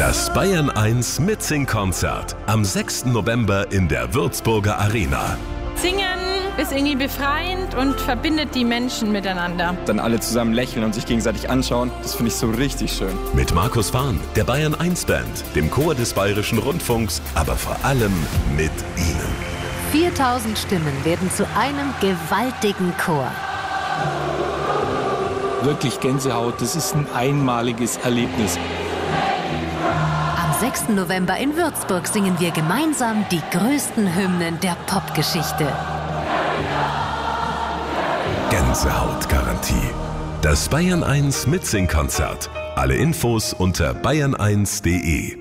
Das Bayern 1 Mitsing-Konzert am 6. November in der Würzburger Arena. Singen ist irgendwie befreiend und verbindet die Menschen miteinander. Dann alle zusammen lächeln und sich gegenseitig anschauen, das finde ich so richtig schön. Mit Markus Fahn, der Bayern 1 Band, dem Chor des Bayerischen Rundfunks, aber vor allem mit Ihnen. 4000 Stimmen werden zu einem gewaltigen Chor. Wirklich Gänsehaut, das ist ein einmaliges Erlebnis. Am 6. November in Würzburg singen wir gemeinsam die größten Hymnen der Popgeschichte. Gänsehautgarantie. Das Bayern 1 Mitsing-Konzert. Alle Infos unter bayern1.de.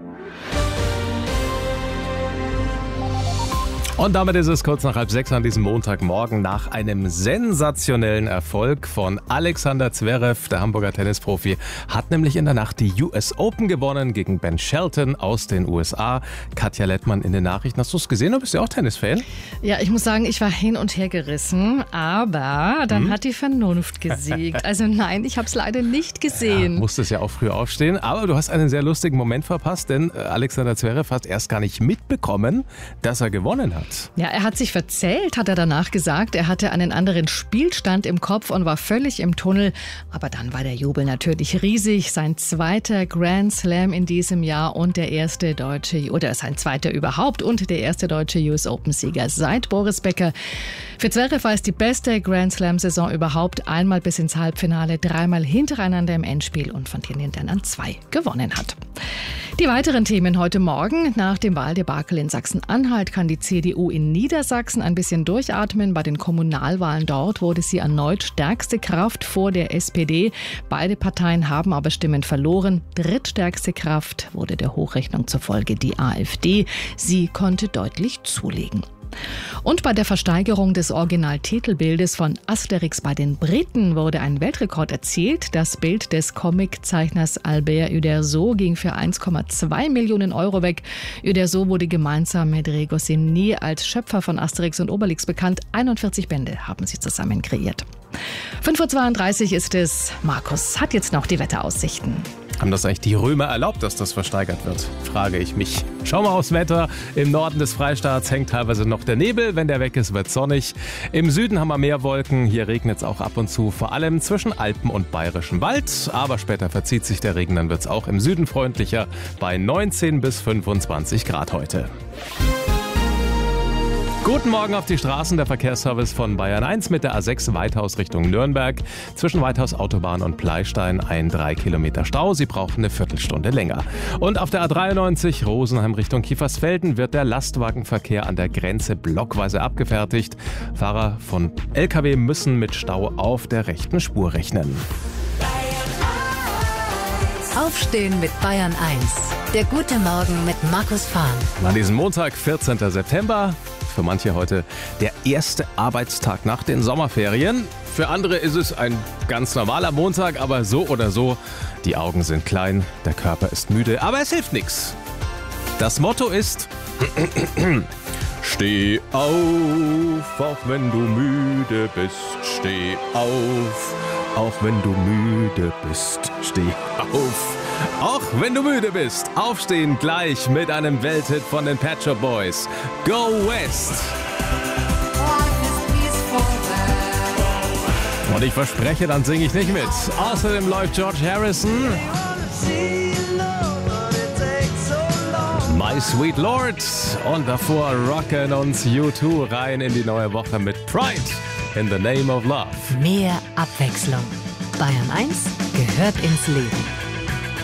Und damit ist es kurz nach 5:30 an diesem Montagmorgen nach einem sensationellen Erfolg von Alexander Zverev. Der Hamburger Tennisprofi hat nämlich in der Nacht die US Open gewonnen gegen Ben Shelton aus den USA. Katja Lettmann in den Nachrichten. Hast du es gesehen? Du bist ja auch Tennisfan. Ja, ich muss sagen, ich war hin und her gerissen, aber dann hat die Vernunft gesiegt. Also nein, ich habe es leider nicht gesehen. Ja, musstest ja auch früh aufstehen, aber du hast einen sehr lustigen Moment verpasst, denn Alexander Zverev hat erst gar nicht mitbekommen, dass er gewonnen hat. Ja, er hat sich verzählt, hat er danach gesagt. Er hatte einen anderen Spielstand im Kopf und war völlig im Tunnel. Aber dann war der Jubel natürlich riesig. Sein zweiter Grand Slam in diesem Jahr und der erste deutsche, oder sein zweiter überhaupt und der erste deutsche US Open-Sieger seit Boris Becker. Für Zverev war es die beste Grand Slam-Saison überhaupt. Einmal bis ins Halbfinale, dreimal hintereinander im Endspiel und von denen dann an 2 gewonnen hat. Die weiteren Themen heute Morgen. Nach dem Wahldebakel in Sachsen-Anhalt kann die CDU in Niedersachsen ein bisschen durchatmen. Bei den Kommunalwahlen dort wurde sie erneut stärkste Kraft vor der SPD. Beide Parteien haben aber Stimmen verloren. Drittstärkste Kraft wurde der Hochrechnung zufolge die AfD. Sie konnte deutlich zulegen. Und bei der Versteigerung des Originaltitelbildes von Asterix bei den Briten wurde ein Weltrekord erzielt. Das Bild des Comiczeichners Albert Uderzo ging für 1,2 Millionen Euro weg. Uderzo wurde gemeinsam mit Goscinny als Schöpfer von Asterix und Obelix bekannt. 41 Bände haben sie zusammen kreiert. 5:32 Uhr ist es. Markus hat jetzt noch die Wetteraussichten. Haben das eigentlich die Römer erlaubt, dass das versteigert wird? Frage ich mich. Schau mal aufs Wetter. Im Norden des Freistaats hängt teilweise noch der Nebel. Wenn der weg ist, wird sonnig. Im Süden haben wir mehr Wolken. Hier regnet es auch ab und zu, vor allem zwischen Alpen und Bayerischem Wald. Aber später verzieht sich der Regen, dann wird es auch im Süden freundlicher bei 19 bis 25 Grad heute. Guten Morgen auf die Straßen, der Verkehrsservice von Bayern 1 mit der A6 Weithaus Richtung Nürnberg. Zwischen Weithaus Autobahn und Pleistein ein 3 Kilometer Stau. Sie brauchen eine Viertelstunde länger. Und auf der A93 Rosenheim Richtung Kiefersfelden wird der Lastwagenverkehr an der Grenze blockweise abgefertigt. Fahrer von LKW müssen mit Stau auf der rechten Spur rechnen. Aufstehen mit Bayern 1. Der gute Morgen mit Markus Fahn. An diesem Montag, 14. September. Für manche heute der erste Arbeitstag nach den Sommerferien. Für andere ist es ein ganz normaler Montag, aber so oder so, die Augen sind klein, der Körper ist müde, aber es hilft nichts. Das Motto ist: Steh auf, auch wenn du müde bist, steh auf, auch wenn du müde bist, steh auf. Auch wenn du müde bist, aufstehen gleich mit einem Welthit von den Pet Shop Boys. Go West! Und ich verspreche, dann singe ich nicht mit. Außerdem läuft George Harrison. My Sweet Lord. Und davor rocken uns U2 rein in die neue Woche mit Pride in the Name of Love. Mehr Abwechslung. Bayern 1 gehört ins Leben.